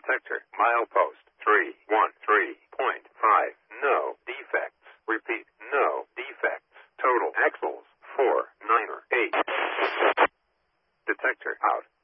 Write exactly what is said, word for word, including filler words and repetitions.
Detector. Milepost three one three point five. No defects. Repeat. No defects. Total axles four nine eight. Detector out.